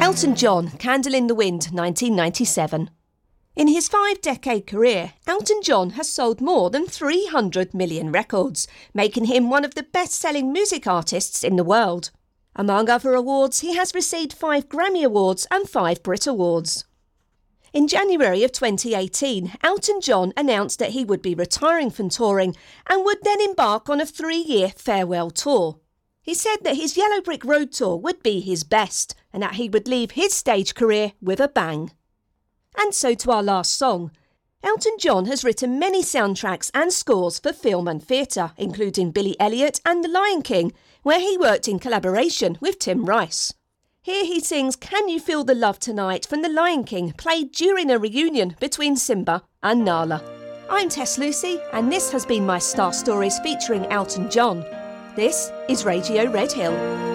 Elton John, Candle in the Wind, 1997. In his 5-decade career, Elton John has sold more than 300 million records, making him one of the best-selling music artists in the world. Among other awards, he has received 5 Grammy Awards and 5 Brit Awards. In January of 2018, Elton John announced that he would be retiring from touring and would then embark on a 3-year farewell tour. He said that his Yellow Brick Road tour would be his best and that he would leave his stage career with a bang. And so to our last song. Elton John has written many soundtracks and scores for film and theatre, including Billy Elliot and The Lion King, where he worked in collaboration with Tim Rice. Here he sings Can You Feel the Love Tonight from The Lion King, played during a reunion between Simba and Nala. I'm Tess Lucy, and this has been my Star Stories featuring Elton John. This is Radio Red Hill.